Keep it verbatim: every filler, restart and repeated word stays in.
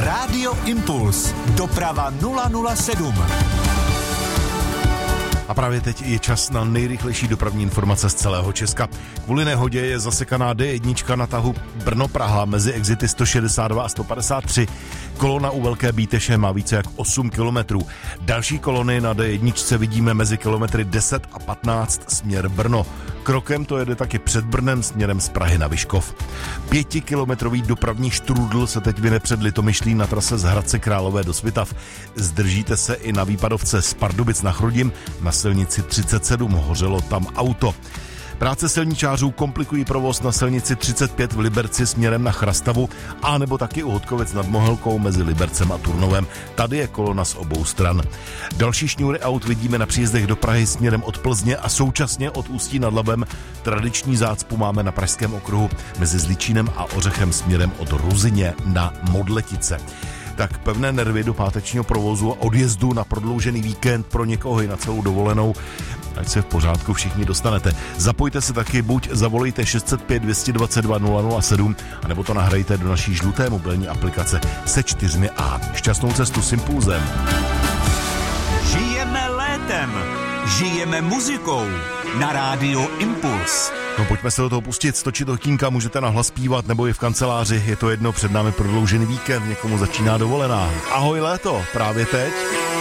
Rádio Impuls. Doprava nula nula sedm. A právě teď je čas na nejrychlejší dopravní informace z celého Česka. Kvůli nehodě je zasekaná dé jedna na tahu Brno-Praha mezi exity sto šedesát dva a sto padesát tři. Kolona u Velké Bíteše má více jak osm kilometrů. Další kolony na dé jedna vidíme mezi kilometry deset a patnáct směr Brno. Krokem to jede taky před Brnem směrem z Prahy na Vyškov. Pětikilometrový dopravní štrůdl se teď vyne před Litomyšlí na trase z Hradce Králové do Svitav. Zdržíte se i na výpadovce z Pardubic na Chrudim, na silnici třicet sedm hořelo tam auto. Práce silničářů komplikují provoz na silnici třicet pět v Liberci směrem na Chrastavu a nebo taky u Hodkovec nad Mohelkou mezi Libercem a Turnovem. Tady je kolona z obou stran. Další šňůry aut vidíme na příjezdech do Prahy směrem od Plzně a současně od Ústí nad Labem. Tradiční zácpu máme na Pražském okruhu mezi Zličínem a Ořechem směrem od Ruzyně na Modletice. Tak pevné nervy do pátečního provozu a odjezdu na prodloužený víkend pro někoho i na celou dovolenou. Ať se v pořádku všichni dostanete. Zapojte se taky, buď zavolejte šest set pět dvě dvacet dva nula nula sedm, anebo to nahrajte do naší žluté mobilní aplikace se čtyřmi A. Šťastnou cestu s Impulzem. Žijeme létem. Žijeme muzikou. Na rádiu Impuls. No pojďme se do toho pustit, stočit okýnka, můžete nahlas zpívat nebo i v kanceláři, je to jedno, před námi prodloužený víkend, někomu začíná dovolená. Ahoj léto, právě teď.